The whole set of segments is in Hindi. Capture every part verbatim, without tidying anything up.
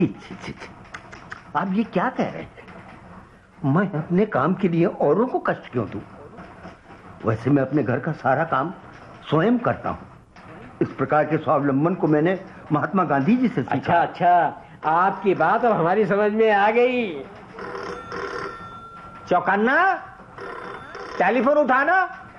आप ये क्या कह रहे हैं? मैं अपने काम के लिए औरों को कष्ट क्यों दूं? वैसे मैं अपने घर का सारा काम स्वयं करता हूं। इस प्रकार के स्वावलंबन को मैंने महात्मा गांधी जी से सीखा। अच्छा अच्छा, आपकी बात अब हमारी समझ में आ गई। चौकन्ना, टेलीफोन उठाना।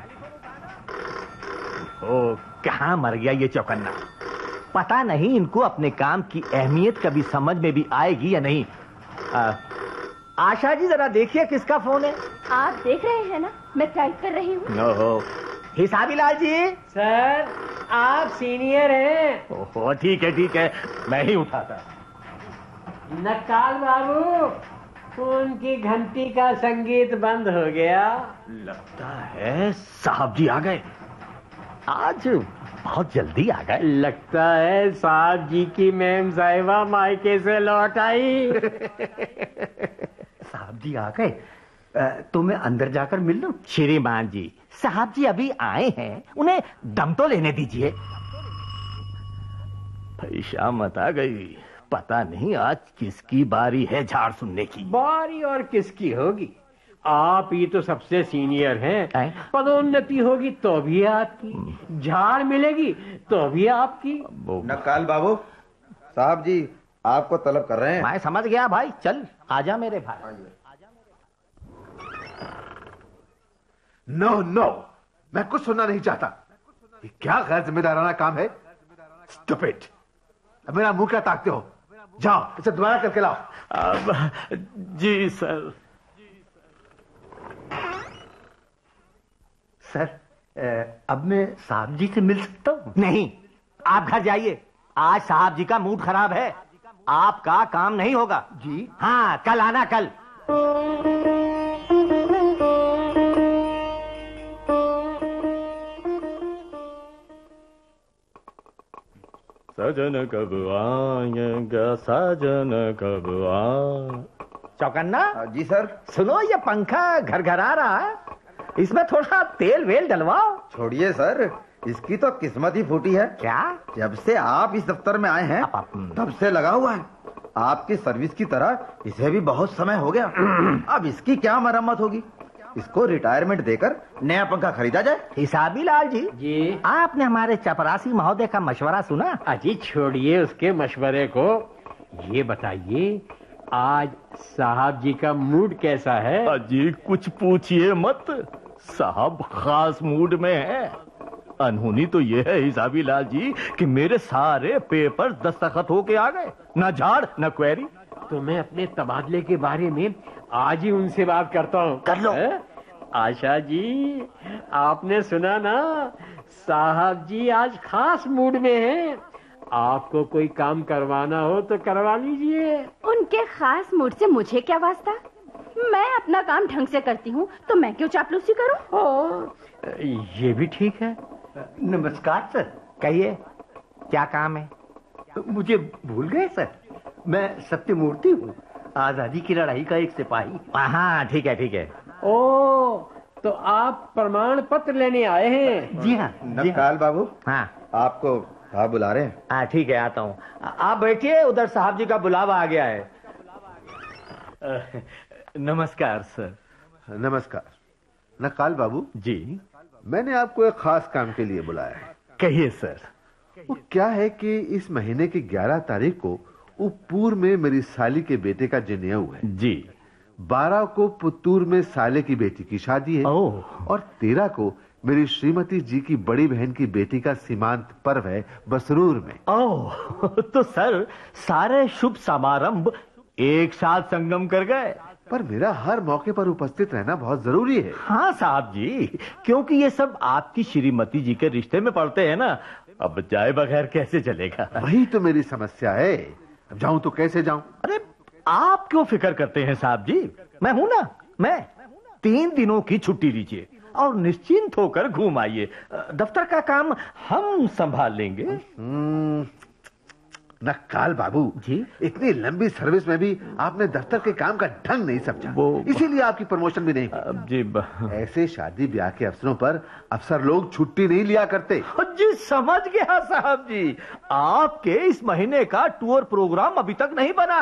ओ, कहां मर गया ये चौकन्ना? पता नहीं इनको अपने काम की अहमियत कभी समझ में भी आएगी या नहीं। आ, आशा जी जरा देखिए किसका फोन है। आप देख रहे हैं ना, मैं टाइप कर रही हूँ। ओहो, हिसाबी लाल जी। सर, आप सीनियर हैं। ओहो, ठीक है ठीक है, मैं ही उठाता। नक्काल बाबू, उनकी घंटी का संगीत बंद हो गया। लगता है साहब जी आ गए। आज बहुत जल्दी आ गए। लगता है साहब जी की मैम साहिबा मायके से लौट आई। साहब जी आ गए तो मैं अंदर जाकर मिल लूं? श्रीमान जी, साहब जी अभी आए हैं, उन्हें दम तो लेने दीजिए। भाई शामत आ गई। पता नहीं आज किसकी बारी है झाड़ सुनने की। बारी और किसकी होगी? आप ही तो सबसे सीनियर हैं। पदोन्नति होगी तो भी आपकी, झाड़ मिलेगी तो भी आपकी। नक्काल बाबू, साहब जी आपको तलब कर रहे हैं। मैं समझ गया भाई, चल आजा मेरे भाई। नो नो, मैं कुछ सुनना नहीं चाहता। ये क्या गैर जिम्मेदाराना काम है? स्टूपिड। अब मेरा मुंह क्या ताकते हो? जाओ इसे दोबारा करके लाओ। अब जी सर। सर, अब मैं साहब जी से मिल सकता हूँ? नहीं, आप घर जाइए। आज साहब जी का मूड खराब है, आपका काम नहीं होगा। जी हाँ, कल आना, कल। सजन कब आएगा, सजन कब आ। चौकन्ना जी सर। सुनो, ये पंखा घर घर आ रहा है, इसमें थोड़ा तेल वेल डलवाओ। छोड़िए सर, इसकी तो किस्मत ही फूटी है। क्या? जब से आप इस दफ्तर में आए हैं तब से लगा हुआ है। आपकी सर्विस की तरह इसे भी बहुत समय हो गया। अब इसकी क्या मरम्मत होगी? इसको रिटायरमेंट देकर नया पंखा खरीदा जाए। हिसाबी लाल जी, जी आपने हमारे चपरासी महोदय का मशवरा सुना? अजी छोड़िए उसके मशवरे को, ये बताइए आज साहब जी का मूड कैसा है? अजी कुछ पूछिए मत, साहब खास मूड में है। अनहोनी तो ये है हिसाबी लाल जी कि मेरे सारे पेपर दस्तखत होके आ गए, न झाड़ न क्वेरी। तो मैं अपने तबादले के बारे में आज ही उनसे बात करता हूँ। कर लो। है? आशा जी, आपने सुना ना, साहब जी आज खास मूड में हैं। आपको कोई काम करवाना हो तो करवा लीजिए। उनके खास मूड से मुझे क्या वास्ता? मैं अपना काम ढंग से करती हूँ, तो मैं क्यों चापलूसी करूँ? ओ, ये भी ठीक है। नमस्कार सर। कहिए, क्या काम है? मुझे भूल गए सर? मैं सत्यमूर्ति हूँ, आजादी की लड़ाई का एक सिपाही। हाँ ठीक है ठीक है। ओ, तो आप प्रमाण पत्र लेने आए हैं? जी हाँ। नक्काल बाबू, हाँ आपको साहब बुला रहे हैं। हाँ ठीक है, आता हूँ। आप बैठिए, उधर साहब जी का बुलावा आ गया है। नमस्कार सर। नमस्कार। नक्काल बाबू जी, मैंने आपको एक खास काम के लिए बुलाया है। कहिए सर। वो क्या है कि इस महीने की ग्यारह तारीख को उप्पूर में मेरी साली के बेटे का जनेऊ है जी। बारह को पुत्तूर में साले की बेटी की शादी है। ओह। और तेरह को मेरी श्रीमती जी की बड़ी बहन की बेटी का सीमांत पर्व है बसरूर में। ओह, तो सर सारे शुभ समारंभ एक साथ संगम कर गए। पर मेरा हर मौके पर उपस्थित रहना बहुत जरूरी है। हाँ साहब जी, क्योंकि ये सब आपकी श्रीमती जी के रिश्ते में पड़ते हैं ना। अब जाए बगैर कैसे चलेगा? वही तो मेरी समस्या है। अब जाऊं तो कैसे जाऊं? अरे आप क्यों फिक्र करते हैं साहब जी, मैं हूं ना। मैं तीन दिनों की छुट्टी लीजिए और निश्चिंत होकर घूम आइए। दफ्तर का काम हम संभाल लेंगे। नक्काल बाबू जी? इतनी लंबी सर्विस में भी आपने दफ्तर के काम का ढंग नहीं समझा, वो- इसीलिए आपकी प्रमोशन भी नहीं हुई। अब जी ब... ऐसे शादी ब्याह के अवसरों पर अफसर लोग छुट्टी नहीं लिया करते। जी समझ गया साहब जी, आपके इस महीने का टूर प्रोग्राम अभी तक नहीं बना